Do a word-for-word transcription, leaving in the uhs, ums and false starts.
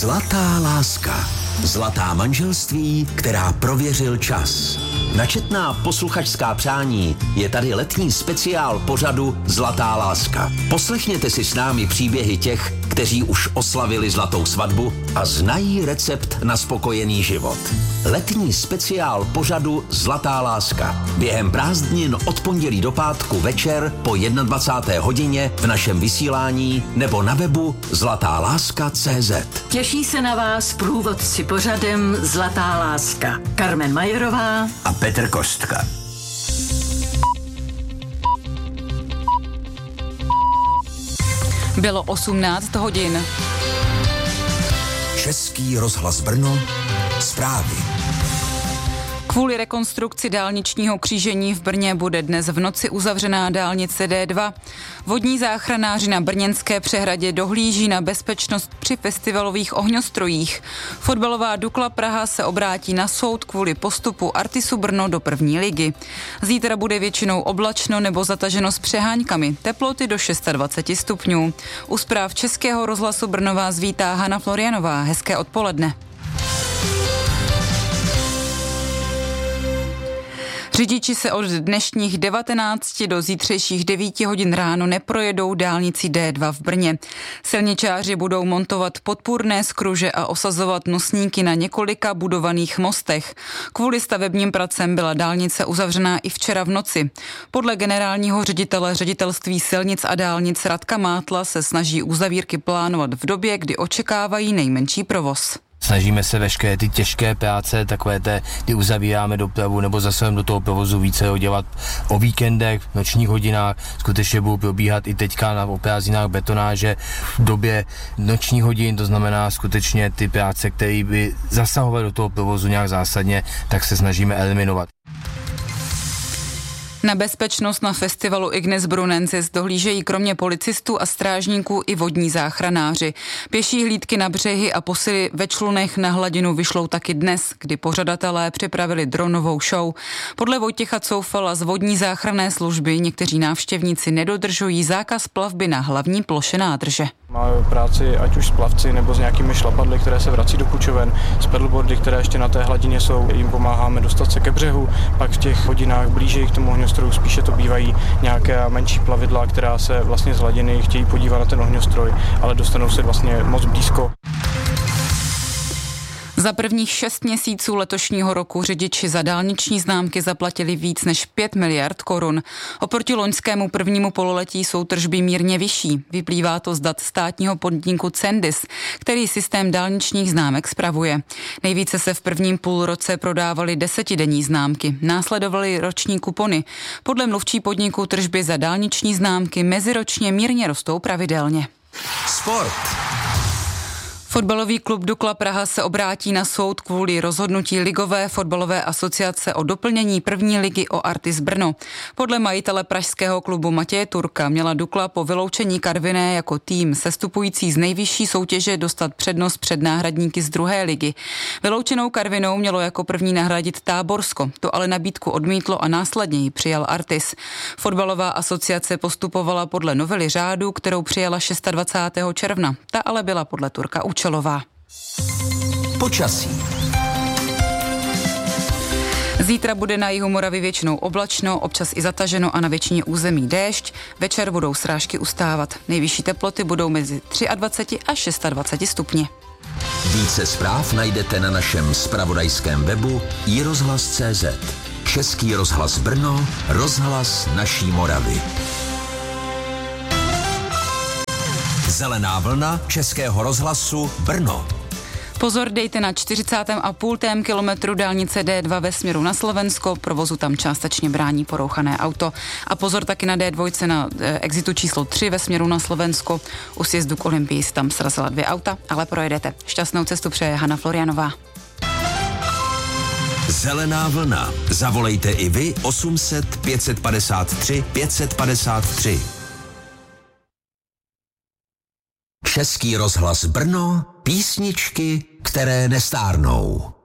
Zlatá láska. Zlatá manželství, která prověřil čas. Na četná posluchačská přání je tady letní speciál pořadu Zlatá láska. Poslechněte si s námi příběhy těch, kteří už oslavili zlatou svatbu a znají recept na spokojený život. Letní speciál pořadu Zlatá láska. Během prázdnin od pondělí do pátku večer po dvacáté první hodině v našem vysílání nebo na webu zlatá láska tečka cé zet. Těší se na vás průvodci pořadem Zlatá láska. Carmen Majerová a Petr Kostka. Bylo osmnáct hodin. Český rozhlas Brno, zprávy. Kvůli rekonstrukci dálničního křížení v Brně bude dnes v noci uzavřená dálnice D dva. Vodní záchranáři na brněnské přehradě dohlíží na bezpečnost při festivalových ohňostrojích. Fotbalová Dukla Praha se obrátí na soud kvůli postupu Artisu Brno do první ligy. Zítra bude většinou oblačno nebo zataženo s přeháňkami, teploty do dvacet šest stupňů. U zpráv Českého rozhlasu Brno vás vítá Hana Florianová. Hezké odpoledne. Řidiči se od dnešních devatenácti do zítřejších devíti hodin ráno neprojedou dálnici D dva v Brně. Silničáři budou montovat podpůrné skruže a osazovat nosníky na několika budovaných mostech. Kvůli stavebním pracem byla dálnice uzavřená i včera v noci. Podle generálního ředitele ředitelství silnic a dálnic Radka Mátla se snaží uzavírky plánovat v době, kdy očekávají nejmenší provoz. Snažíme se veškeré ty těžké práce, takové té, kdy uzavíráme dopravu nebo zasahujeme do toho provozu více ho dělat o víkendech, v nočních hodinách. Skutečně budou probíhat i teďka na prázdninách betonáže v době nočních hodin, to znamená skutečně ty práce, které by zasahovaly do toho provozu nějak zásadně, tak se snažíme eliminovat. Na bezpečnost na festivalu Ignis Brunensis dohlížejí kromě policistů a strážníků i vodní záchranáři. Pěší hlídky na břehy a posily ve člunech na hladinu vyšlou taky dnes, kdy pořadatelé připravili dronovou show. Podle Vojtěcha Coufala z vodní záchranné služby někteří návštěvníci nedodržují zákaz plavby na hlavní ploše nádrže. Máme práci ať už s plavci nebo s nějakými šlapadly, které se vrací do půjčoven, s pedalboardy, které ještě na té hladině jsou, jim pomáháme dostat se ke břehu, pak v těch hodinách blíže k tomu ohňostroju spíše to bývají nějaké menší plavidla, která se vlastně z hladiny chtějí podívat na ten ohňostroj, ale dostanou se vlastně moc blízko. Za prvních šest měsíců letošního roku řidiči za dálniční známky zaplatili víc než pět miliard korun. Oproti loňskému prvnímu pololetí jsou tržby mírně vyšší. Vyplývá to z dat státního podniku Cendis, který systém dálničních známek spravuje. Nejvíce se v prvním půlroce prodávaly desetidenní známky. Následovaly roční kupony. Podle mluvčí podniku tržby za dálniční známky meziročně mírně rostou pravidelně. Sport. Fotbalový klub Dukla Praha se obrátí na soud kvůli rozhodnutí Ligové fotbalové asociace o doplnění první ligy o Artis Brno. Podle majitele pražského klubu Matěje Turka měla Dukla po vyloučení Karviné jako tým sestupující z nejvyšší soutěže dostat přednost před náhradníky z druhé ligy. Vyloučenou Karvinou mělo jako první nahradit Táborsko, to ale nabídku odmítlo a následně ji přijal Artis. Fotbalová asociace postupovala podle novely řádu, kterou přijala dvacátého šestého června. Ta ale byla podle Turka účelová. Počasí. Zítra bude na jihu Moravy většinou oblačno, občas i zataženo a na většině území déšť. Večer budou srážky ustávat. Nejvyšší teploty budou mezi dvacet tři až dvacet šest stupně. Více zpráv najdete na našem zpravodajském webu i rozhlas tečka cé zet. Český rozhlas Brno, rozhlas naší Moravy. Zelená vlna Českého rozhlasu Brno. Pozor dejte na čtyřicátém a půl kilometru dálnice D dva ve směru na Slovensko, provozu tam částečně brání porouchané auto. A pozor taky na D dva na exitu číslo tři ve směru na Slovensko. U sjezdu k Olympii se tam srazila dvě auta, ale projedete. Šťastnou cestu přeje Hana Florianová. Zelená vlna. Zavolejte i vy osm set pět padesát tři pět padesát tři. Český rozhlas Brno, písničky, které nestárnou.